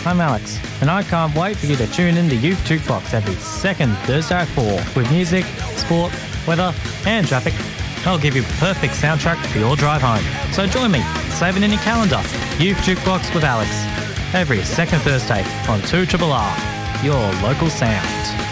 I'm Alex, and I can't wait for you to tune in to Youth Jukebox every second Thursday at 4 with music, sport, weather, and traffic. I'll give you the perfect soundtrack for your drive home. So join me, save it in your calendar. Youth Jukebox with Alex, every second Thursday on 2RRR, your local sound.